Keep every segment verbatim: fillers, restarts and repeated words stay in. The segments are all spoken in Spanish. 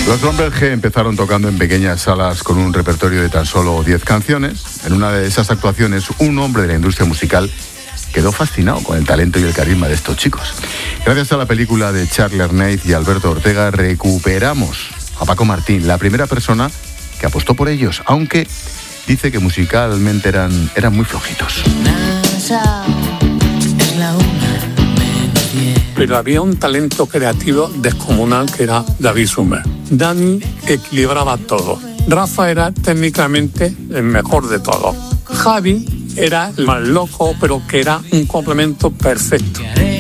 Los Hombres G empezaron tocando en pequeñas salas con un repertorio de tan solo diez canciones. En una de esas actuaciones, un hombre de la industria musical quedó fascinado con el talento y el carisma de estos chicos. Gracias a la película de Charlie Arnaiz y Alberto Ortega, recuperamos a Paco Martín, la primera persona que apostó por ellos, aunque dice que musicalmente eran, eran muy flojitos. Pero había un talento creativo descomunal que era David Summers. Dani equilibraba todo. Rafa era técnicamente el mejor de todos. Javi era el más loco, pero que era un complemento perfecto.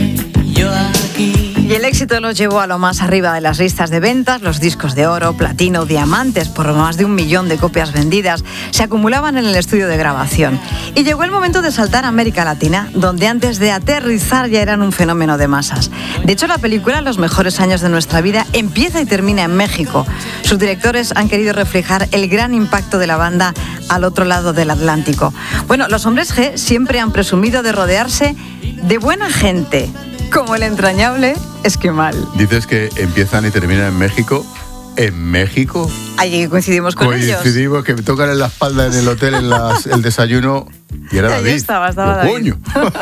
Y el éxito los llevó a lo más arriba de las listas de ventas. Los discos de oro, platino, diamantes por más de un millón de copias vendidas se acumulaban en el estudio de grabación. Y llegó el momento de saltar a América Latina, donde antes de aterrizar ya eran un fenómeno de masas. De hecho, la película Los mejores años de nuestra vida empieza y termina en México. Sus directores han querido reflejar el gran impacto de la banda al otro lado del Atlántico. Bueno, los Hombres G siempre han presumido de rodearse de buena gente, como el entrañable Esquimal. Dices que empiezan y terminan en México. ¿En México? Allí coincidimos con coincidimos, ellos. Coincidimos, que me tocan en la espalda en el hotel, en las, el desayuno, y era David. Ahí estaba, estaba David. ¡Coño!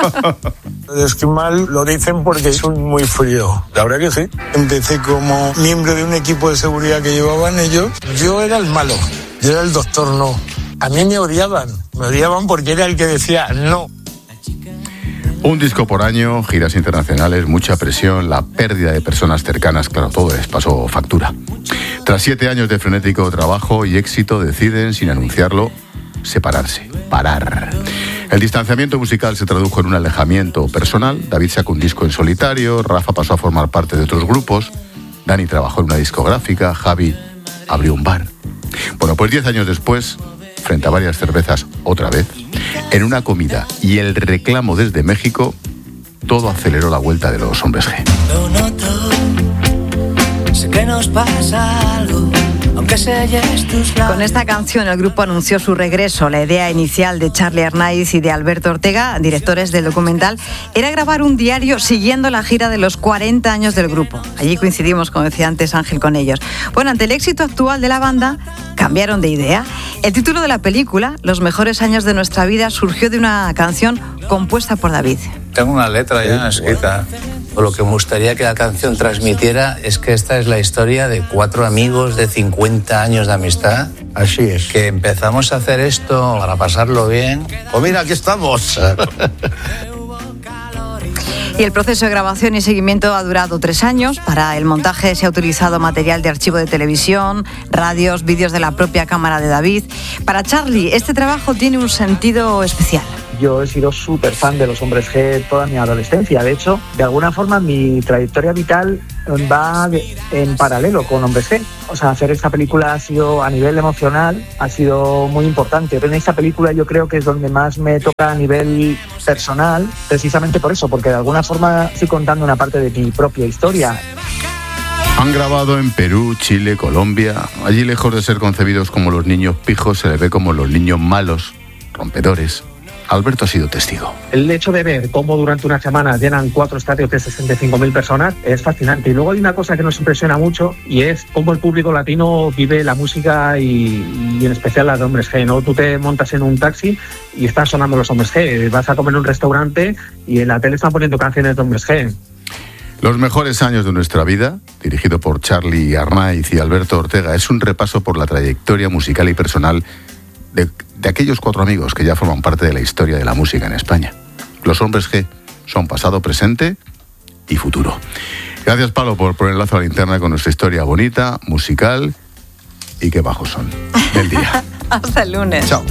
De Esquimal lo dicen porque es muy frío. La verdad que sí. Empecé como miembro de un equipo de seguridad que llevaban ellos. Yo era el malo, yo era el doctor no. A mí me odiaban, me odiaban porque era el que decía no. Un disco por año, giras internacionales, mucha presión, la pérdida de personas cercanas, claro, todo les pasó factura. Tras siete años de frenético trabajo y éxito, deciden, sin anunciarlo, separarse, parar. El distanciamiento musical se tradujo en un alejamiento personal. David sacó un disco en solitario, Rafa pasó a formar parte de otros grupos, Dani trabajó en una discográfica, Javi abrió un bar. Bueno, pues diez años después, frente a varias cervezas otra vez, en una comida y el reclamo desde México, todo aceleró la vuelta de los Hombres G. Lo noto, sé que nos pasa algo, aunque selles tus labios. Con esta canción el grupo anunció su regreso. La idea inicial de Charlie Arnaiz y de Alberto Ortega, directores del documental, era grabar un diario siguiendo la gira de los cuarenta años del grupo. Allí coincidimos, como decía antes Ángel, con ellos. Bueno, ante el éxito actual de la banda, cambiaron de idea. El título de la película, Los mejores años de nuestra vida, surgió de una canción compuesta por David. Tengo una letra ya escrita. Lo que me gustaría que la canción transmitiera es que esta es la historia de cuatro amigos de cincuenta años de amistad. Así es. Que empezamos a hacer esto para pasarlo bien. Pues mira, aquí estamos. Y el proceso de grabación y seguimiento ha durado tres años. Para el montaje se ha utilizado material de archivo de televisión, radios, vídeos de la propia cámara de David. Para Charlie, este trabajo tiene un sentido especial. Yo he sido súper fan de los Hombres G toda mi adolescencia. De hecho, de alguna forma mi trayectoria vital va de, en paralelo con Hombres G. O sea, hacer esta película ha sido, a nivel emocional, ha sido muy importante. En esta película yo creo que es donde más me toca a nivel personal, precisamente por eso, porque de alguna forma estoy contando una parte de mi propia historia. Han grabado en Perú, Chile, Colombia. Allí, lejos de ser concebidos como los niños pijos, se les ve como los niños malos, rompedores. Alberto ha sido testigo. El hecho de ver cómo durante una semana llenan cuatro estadios de sesenta y cinco mil personas es fascinante. Y luego hay una cosa que nos impresiona mucho y es cómo el público latino vive la música y, y en especial la de Hombres G, ¿no? Tú te montas en un taxi y están sonando los Hombres G. Vas a comer en un restaurante y en la tele están poniendo canciones de Hombres G. Los mejores años de nuestra vida, dirigido por Charlie Arnaiz y Alberto Ortega, es un repaso por la trayectoria musical y personal de, de aquellos cuatro amigos que ya forman parte de la historia de la música en España. Los Hombres G son pasado, presente y futuro. Gracias, Pablo, por poner el lazo a la linterna con nuestra historia bonita, musical y qué bajos son del día. Hasta el lunes. Chao.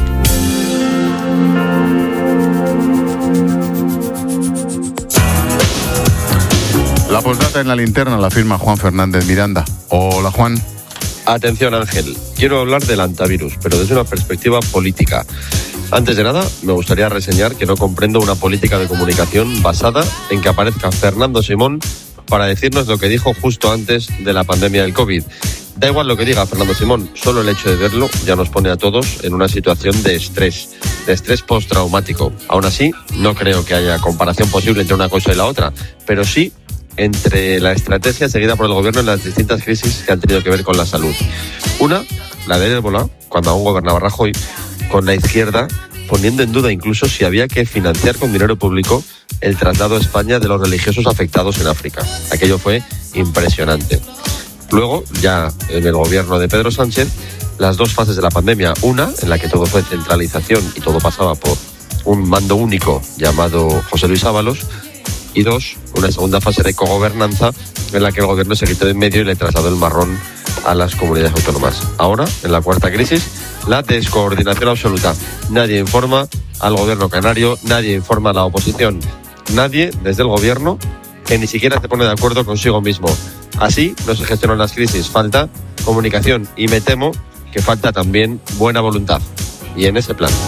La postdata en la linterna la firma Juan Fernández Miranda. Hola, Juan. Atención, Ángel. Quiero hablar del antivirus, pero desde una perspectiva política. Antes de nada, me gustaría reseñar que no comprendo una política de comunicación basada en que aparezca Fernando Simón para decirnos lo que dijo justo antes de la pandemia del COVID. Da igual lo que diga Fernando Simón, solo el hecho de verlo ya nos pone a todos en una situación de estrés, de estrés postraumático. Aún así, no creo que haya comparación posible entre una cosa y la otra, pero sí entre la estrategia seguida por el gobierno en las distintas crisis que han tenido que ver con la salud. Una, la del ébola, cuando aún gobernaba Rajoy, con la izquierda poniendo en duda incluso si había que financiar con dinero público el traslado a España de los religiosos afectados en África. Aquello fue impresionante. Luego, ya en el gobierno de Pedro Sánchez, las dos fases de la pandemia. Una, en la que todo fue centralización y todo pasaba por un mando único llamado José Luis Ábalos. Y dos, una segunda fase de cogobernanza en la que el gobierno se quitó de en medio y le trasladó el marrón a las comunidades autónomas. Ahora, en la cuarta crisis, la descoordinación absoluta. Nadie informa al gobierno canario, nadie informa a la oposición. Nadie, desde el gobierno, que ni siquiera se pone de acuerdo consigo mismo. Así no se gestionan las crisis. Falta comunicación y me temo que falta también buena voluntad. Y en ese plan.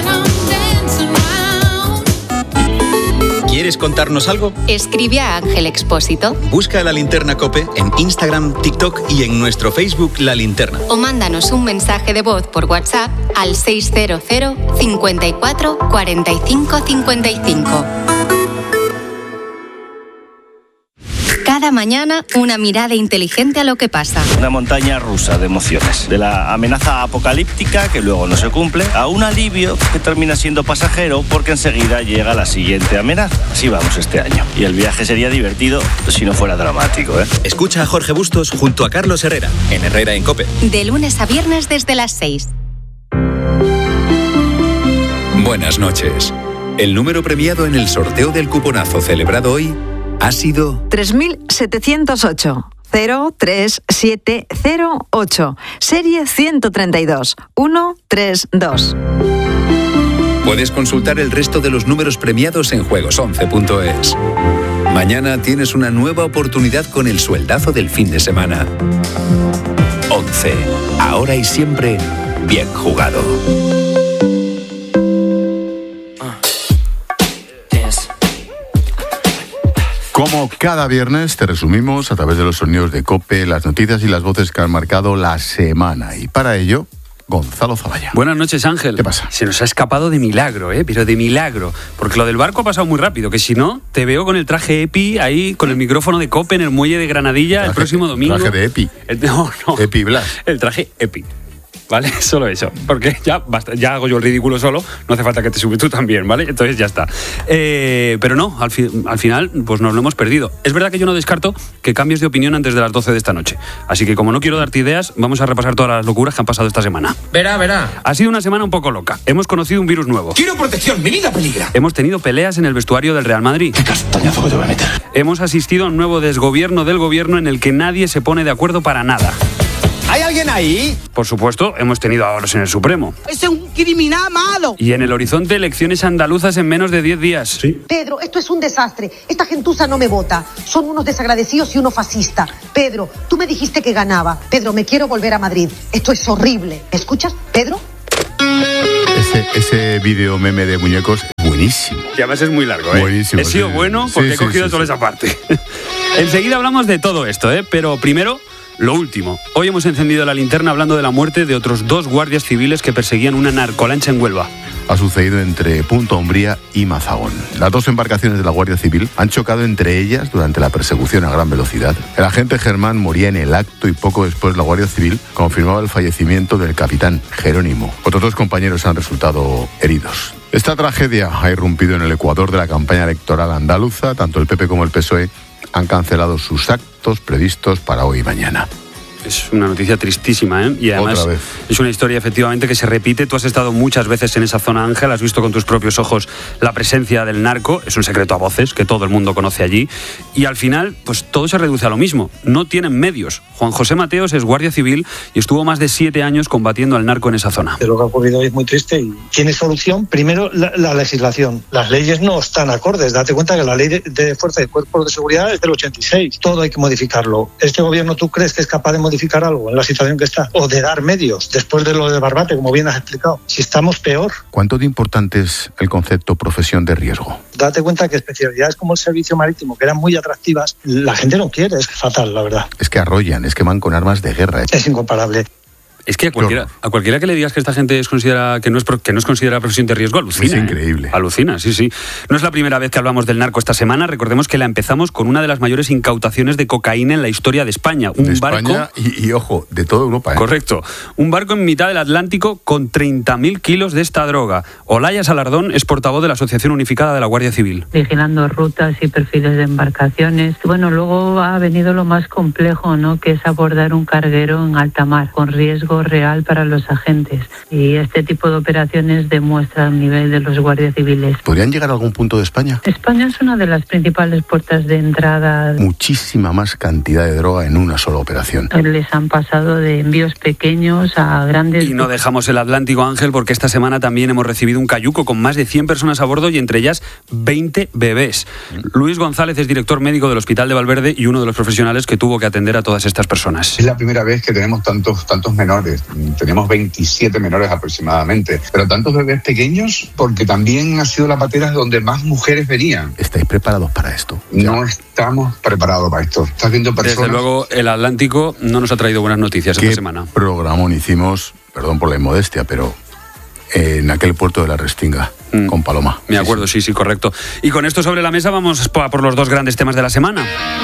¿Quieres contarnos algo? Escribe a Ángel Expósito. Busca La Linterna COPE en Instagram, TikTok y en nuestro Facebook La Linterna. O mándanos un mensaje de voz por WhatsApp al seis cero cero, cincuenta y cuatro, cuarenta y cinco, cincuenta y cinco. Cada mañana, una mirada inteligente a lo que pasa. Una montaña rusa de emociones. De la amenaza apocalíptica, que luego no se cumple, a un alivio que termina siendo pasajero porque enseguida llega la siguiente amenaza. Así vamos este año. Y el viaje sería divertido si no fuera dramático, ¿eh? Escucha a Jorge Bustos junto a Carlos Herrera, en Herrera en COPE. De lunes a viernes desde las seis. Buenas noches. El número premiado en el sorteo del cuponazo celebrado hoy ha sido tres mil setecientos ocho, cero tres siete cero ocho, serie ciento treinta y dos, ciento treinta y dos. Puedes consultar el resto de los números premiados en juegos once punto es. Mañana tienes una nueva oportunidad con el sueldazo del fin de semana. once. Ahora y siempre, bien jugado. Como cada viernes te resumimos a través de los sonidos de COPE las noticias y las voces que han marcado la semana. Y para ello, Gonzalo Zavalla. Buenas noches, Ángel. ¿Qué pasa? Se nos ha escapado de milagro, ¿eh? Pero de milagro. Porque lo del barco ha pasado muy rápido, que si no, te veo con el traje EPI ahí, con el micrófono de COPE en el muelle de Granadilla traje, el próximo domingo. Traje de EPI. El, no, no. EPI Blas. El traje EPI. ¿Vale? Solo eso. Porque ya basta, ya hago yo el ridículo solo, no hace falta que te subes tú también, ¿vale? Entonces ya está. Eh, pero no, al, fi- al final, pues nos lo hemos perdido. Es verdad que yo no descarto que cambies de opinión antes de las doce de esta noche. Así que como no quiero darte ideas, vamos a repasar todas las locuras que han pasado esta semana. Verá, verá. Ha sido una semana un poco loca. Hemos conocido un virus nuevo. Quiero protección, mi vida peligra. Hemos tenido peleas en el vestuario del Real Madrid. Qué castañazo que te voy a meter. Hemos asistido a un nuevo desgobierno del gobierno en el que nadie se pone de acuerdo para nada. ¿Hay alguien ahí? Por supuesto, hemos tenido ahorros en el Supremo. ¡Ese es un criminal malo! Y en el horizonte, elecciones andaluzas en menos de diez días. Sí. Pedro, esto es un desastre. Esta gentuza no me vota. Son unos desagradecidos y uno fascista. Pedro, tú me dijiste que ganaba. Pedro, me quiero volver a Madrid. Esto es horrible. ¿Me escuchas, Pedro? Ese, ese vídeo meme de muñecos es buenísimo. Y además es muy largo, ¿eh? Buenísimo. He sido sí, bueno porque sí, he cogido sí, toda sí. esa parte. Enseguida hablamos de todo esto, ¿eh? Pero primero, lo último. Hoy hemos encendido la linterna hablando de la muerte de otros dos guardias civiles que perseguían una narcolancha en Huelva. Ha sucedido entre Punta Umbría y Mazagón. Las dos embarcaciones de la Guardia Civil han chocado entre ellas durante la persecución a gran velocidad. El agente Germán moría en el acto y poco después la Guardia Civil confirmaba el fallecimiento del capitán Jerónimo. Otros dos compañeros han resultado heridos. Esta tragedia ha irrumpido en el Ecuador de la campaña electoral andaluza. Tanto el P P como el P S O E han cancelado sus actos previstos para hoy y mañana. Es una noticia tristísima, ¿eh? Y además Otra vez. Es una historia efectivamente que se repite. Tú has estado muchas veces en esa zona, Ángel, has visto con tus propios ojos la presencia del narco. Es un secreto a voces que todo el mundo conoce allí. Y al final, pues todo se reduce a lo mismo. No tienen medios. Juan José Mateos es guardia civil y estuvo más de siete años combatiendo al narco en esa zona. Lo que ha ocurrido hoy es muy triste y tiene solución. Primero, la, la legislación. Las leyes no están acordes. Date cuenta que la ley de, de fuerza y cuerpos de seguridad es del ochenta y seis. Todo hay que modificarlo. ¿Este gobierno tú crees que es capaz de modificar algo en la situación que está? O de dar medios, después de lo de Barbate, como bien has explicado. Si estamos peor. ¿Cuánto de importante es el concepto profesión de riesgo? Date cuenta que especialidades como el servicio marítimo, que eran muy atractivas, la gente no quiere, es fatal, la verdad. Es que arrollan, es que van con armas de guerra. Es incomparable. Es que a cualquiera, a cualquiera que le digas que esta gente es considera, que, no es, que no es considerada profesión de riesgo, alucina. Es increíble. ¿eh? Alucina, sí, sí. No es la primera vez que hablamos del narco esta semana. Recordemos que la empezamos con una de las mayores incautaciones de cocaína en la historia de España. Un de barco, España y, y, ojo, de toda Europa. ¿eh? Correcto. Un barco en mitad del Atlántico con treinta mil kilos de esta droga. Olaya Salardón es portavoz de la Asociación Unificada de la Guardia Civil. Vigilando rutas y perfiles de embarcaciones. Bueno, luego ha venido lo más complejo, ¿no? Que es abordar un carguero en alta mar, con riesgo real para los agentes. Y este tipo de operaciones demuestra el nivel de los guardias civiles. ¿Podrían llegar a algún punto de España? España es una de las principales puertas de entrada. Muchísima más cantidad de droga en una sola operación. Les han pasado de envíos pequeños a grandes... Y no dejamos el Atlántico, Ángel, porque esta semana también hemos recibido un cayuco con más de cien personas a bordo y entre ellas veinte bebés. Luis González es director médico del Hospital de Valverde y uno de los profesionales que tuvo que atender a todas estas personas. Es la primera vez que tenemos tantos, tantos menores. Tenemos veintisiete menores aproximadamente. Pero tantos bebés pequeños porque también ha sido la patera donde más mujeres venían. ¿Estáis preparados para esto? No estamos preparados para esto. Estás viendo personas... Desde luego, el Atlántico no nos ha traído buenas noticias esta semana. ¿Qué programón hicimos, perdón por la inmodestia, pero en aquel puerto de la Restinga, mm. con Paloma? Me acuerdo, sí, sí, correcto. Y con esto sobre la mesa vamos a por los dos grandes temas de la semana.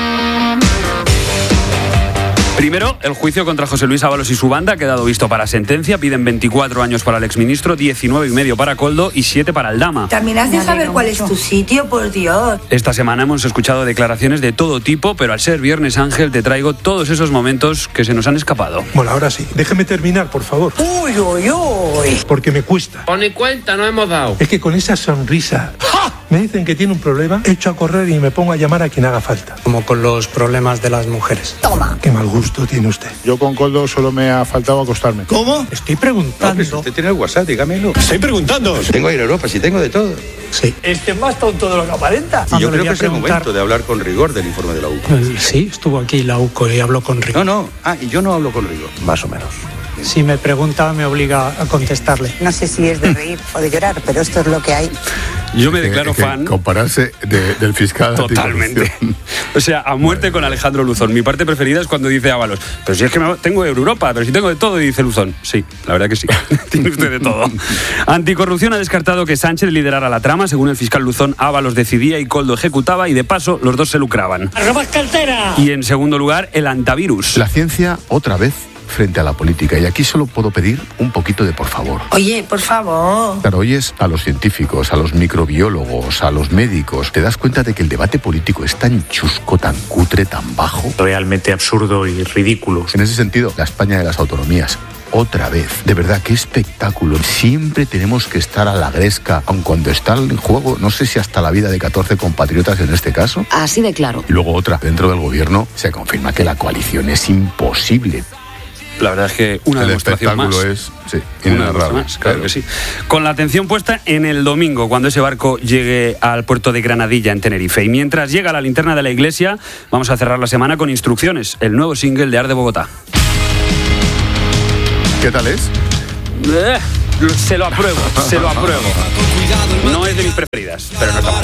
Primero, el juicio contra José Luis Ábalos y su banda ha quedado visto para sentencia. Piden veinticuatro años para el exministro, diecinueve y medio para Koldo y siete para Aldama. ¿Terminas de saber cuál es tu sitio, por Dios? Esta semana hemos escuchado declaraciones de todo tipo, pero al ser viernes, Ángel, te traigo todos esos momentos que se nos han escapado. Bueno, ahora sí. Déjeme terminar, por favor. Uy, uy, uy. Porque me cuesta. Con ni cuenta no hemos dado. Es que con esa sonrisa... ¡Ja! Me dicen que tiene un problema, echo a correr y me pongo a llamar a quien haga falta. Como con los problemas de las mujeres. Toma. Qué mal gusto tiene usted. Yo con Koldo solo me ha faltado acostarme. ¿Cómo? Estoy preguntando. No, usted tiene el WhatsApp, dígamelo. Estoy preguntando. Tengo a ir a Europa, si tengo de todo. Sí. Este es más tonto de lo que aparenta. Y yo creo que es el momento de hablar con rigor del informe de la U C O. Sí, estuvo aquí la U C O y habló con rigor. No, no. Ah, y yo no hablo con rigor. Más o menos. Si me pregunta, me obliga a contestarle. No sé si es de reír o de llorar, pero esto es lo que hay. Yo me declaro que, que fan. Compararse de, del fiscal. Totalmente. O sea, a muerte con Alejandro Luzón. Mi parte preferida es cuando dice Ábalos, pero si es que me, tengo Europa, pero si tengo de todo, y dice Luzón. Sí, la verdad que sí. Tiene usted de todo. Anticorrupción ha descartado que Sánchez liderara la trama. Según el fiscal Luzón, Ábalos decidía y Koldo ejecutaba y de paso los dos se lucraban. ¡Robas cartera! Y en segundo lugar, el antivirus. La ciencia, otra vez, frente a la política. Y aquí solo puedo pedir un poquito de por favor. Oye, por favor. Claro, oyes a los científicos, a los microbiólogos, a los médicos. Te das cuenta de que el debate político es tan chusco, tan cutre, tan bajo. Realmente absurdo y ridículo. En ese sentido, la España de las autonomías. Otra vez. De verdad, qué espectáculo. Siempre tenemos que estar a la gresca, aun cuando está en juego, no sé si hasta la vida de catorce compatriotas en este caso. Así de claro. Y luego otra. Dentro del gobierno se confirma que la coalición es imposible. La verdad es que una el demostración más. Es, sí, una demostración más, claro, claro que sí. Con la atención puesta en el domingo, cuando ese barco llegue al puerto de Granadilla, en Tenerife. Y mientras llega la linterna de la iglesia, vamos a cerrar la semana con Instrucciones, el nuevo single de Ar de Bogotá. ¿Qué tal es? Eh, se lo apruebo, se lo apruebo. No es de mis preferidas, pero no está mal.